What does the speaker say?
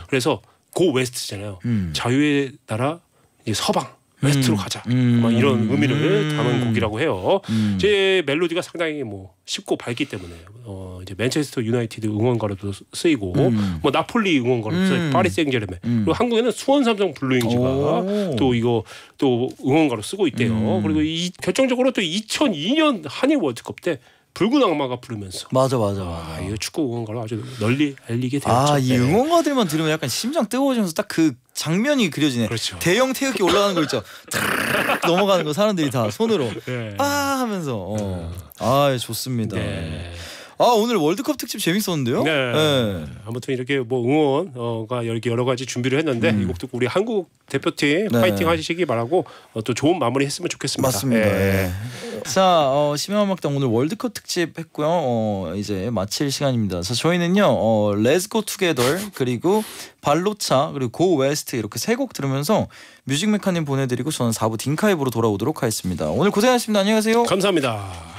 그래서 고 웨스트잖아요. 자유의 나라 이제 서방 웨스트로 가자. 막 이런 의미를 담은 곡이라고 해요. 제 멜로디가 상당히 뭐 쉽고 밝기 때문에 이제 맨체스터 유나이티드 응원가로도 쓰이고 뭐 나폴리 응원가로도 쓰이고 파리 생제르맹 그리고 한국에는 수원 삼성 블루잉즈가 또 이거 또 응원가로 쓰고 있대요. 그리고 이 결정적으로 또 2002년 한일 월드컵 때 붉은 악마가 부르면서 맞아. 이거 축구 응원가로 아주 널리 알리게 되었죠. 아, 이 응원가들만 들으면 약간 심장 뜨거워지면서 딱 그 장면이 그려지네. 그렇죠. 대형 태극기 올라가는 거 있죠. 탁 넘어가는 거 사람들이 다 손으로 네. 하면서 아, 좋습니다. 네. 아, 오늘 월드컵 특집 재밌었는데요. 네. 아무튼 이렇게 뭐 응원가 여러 가지 준비를 했는데 이 곡 듣고 우리 한국 대표팀 파이팅 하시기 바라고 또 좋은 마무리 했으면 좋겠습니다. 맞습니다. 네. 자, 심야음악당 오늘 월드컵 특집 했고요. 이제 마칠 시간입니다. 자, 저희는요 Let's Go Together 그리고 발로차 그리고 고 웨스트 이렇게 세 곡 들으면서 뮤직메카님 보내드리고 저는 4부 딩카이브로 돌아오도록 하겠습니다. 오늘 고생하셨습니다. 안녕히 가세요. 감사합니다.